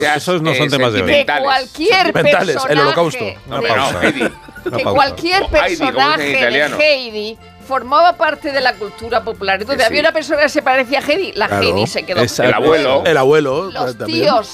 Esos no son temas de hoy. Que cualquier personaje... el holocausto. Una pausa. Que cualquier personaje de Heidi formaba parte de la cultura popular. Entonces había una persona que se parecía a Heidi, la Heidi se quedó. El abuelo. Los tíos,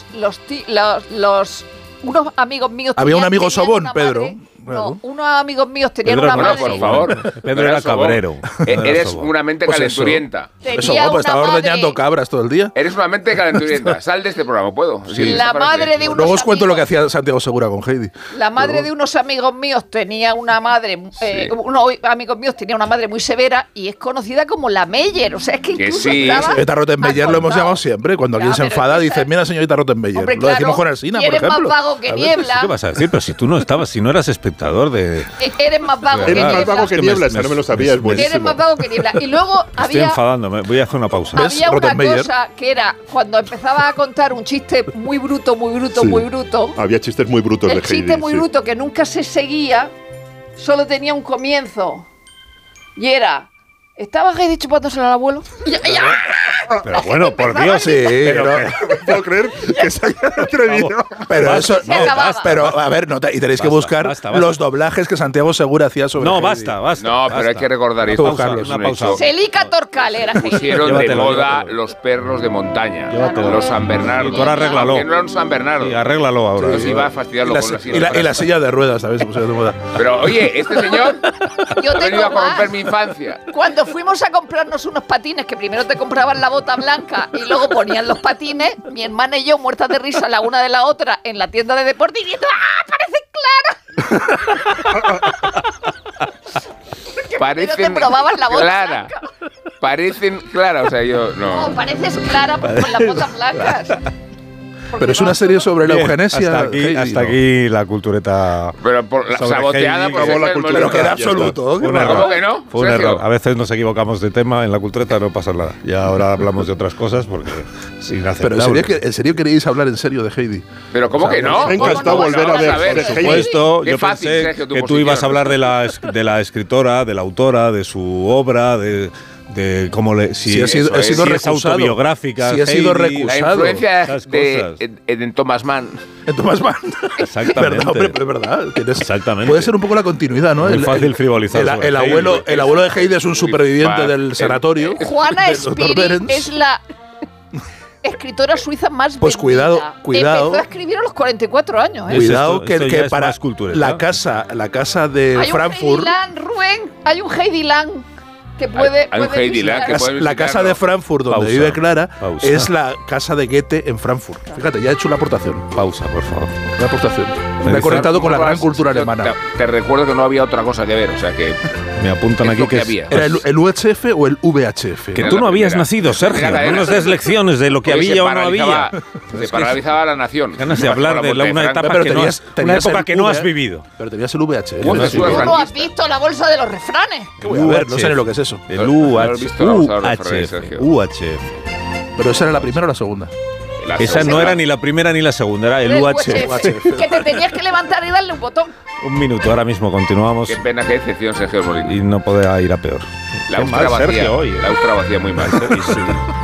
unos amigos míos. Había un amigo sobón, Pedro. No, unos amigos míos tenían una madre. Por favor. Pedro era cabrero. Eres una mente calenturienta. Eso, pues estaba ordeñando cabras todo el día. Eres una mente calenturienta. Sal de este programa, ¿puedo? Sí. La madre de unos Luego os cuento lo que hacía Santiago Segura con Heidi. La madre de unos amigos míos tenía una madre, unos amigos míos tenía una madre muy severa y es conocida como la Meyer. O sea, es que incluso señorita Rottenmeier lo hemos llamado siempre. Cuando alguien se enfada, dice, mira, señorita Rottenmeier. Hombre, lo decimos con Alsina, por ejemplo. Eres más vago que Niebla. ¿Qué vas a decir? Pero si tú no estabas, si no eras espectador de... Eres más vago que Niebla. Eres más vago que Niebla, no me lo sabía, es buenísimo. Eres más vago que Niebla. Y luego Estoy enfadándome, voy a hacer una pausa. Había una cosa que era cuando empezaba a contar un chiste muy bruto. Había chistes muy brutos de Heidi. El chiste muy bruto que nunca se seguía, solo tenía un comienzo. Y era... ¿Estaba Heidi chupándose al abuelo? Pero bueno, por Dios, sí. Pero no puedo creer que se haya atrevido. Pero eso no, pero a ver, y tenéis que buscar los doblajes que Santiago Segura hacía sobre No, Heidi. basta. No, pero hay que recordar esto. Celica Torcal era Heidi. Pusieron de moda los perros de montaña. Los San Bernardo. Y tú ahora arréglalo. Que no eran San Bernardo. Y arréglalo ahora. Entonces iba a fastidiarlo con la silla. Y la silla de ruedas, ¿sabes? Se pusieron de moda. Pero oye, este señor ha venido a corromper mi infancia. Cuando fuimos a comprarnos unos patines, que primero te compraban la bota blanca y luego ponían los patines, mi hermana y yo, muertas de risa la una de la otra, en la tienda de deporte, diciendo ¡ah, parecen claras! Parecen te probaban la bota blanca. Parecen claras, o sea, yo no. No, pareces clara con las botas blancas. Pero es una serie sobre la eugenesia. Hasta aquí la cultureta. Pero por la saboteada por la cultura. Pero que era absoluto. ¿Cómo que no? Fue un error. A veces nos equivocamos de tema en la cultureta, no pasa nada. Y ahora hablamos de otras cosas porque es inaceptable. Pero ¿en serio queréis hablar en serio de Heidi? Pero ¿cómo que no? Me ha encantado volver a ver. Por supuesto, yo pensé que tú ibas a hablar de la escritora, de la autora, de su obra, de cómo si ha sido es autobiográfica, si ha sido recusado. La influencia de Thomas Mann. En Thomas Mann. Exactamente. ¿Verdad, hombre? Es verdad. Exactamente. Puede ser un poco la continuidad, ¿no? Muy fácil frivolizar. El abuelo de Heidi es un superviviente del sanatorio. Juana Spirit es la escritora suiza más pues vendida. Cuidado. Empezó a escribir a los 44 años. Cuidado que para la casa de Frankfurt. Hay un Heidi Lang. Que puede la casa de Frankfurt donde vive Clara es la casa de Goethe en Frankfurt. Fíjate, ya he hecho una aportación. Pausa, por favor. Una aportación. Me he conectado con la gran cultura alemana. Te recuerdo que no había otra cosa que ver, o sea que me apuntan aquí que había. ¿Era el UHF o el VHF? Que tú no habías nacido, Sergio. No nos des lecciones de lo que había o no había. Se paralizaba la nación. Ganas de hablar de una etapa que no has vivido. Pero tenías el VHF. ¿Tú no has visto la bolsa de los refranes? ¿Qué voy a ver? No sé ni lo que es eso. El UHF. Pero esa era la primera o la segunda. Esa no era ni la primera ni la segunda, era el UHF. Que te tenías que levantar y darle un botón. Un minuto, ahora mismo continuamos. Qué pena, qué decepción, Sergio Molina. Y no podía ir a peor. La Austra vacía muy mal.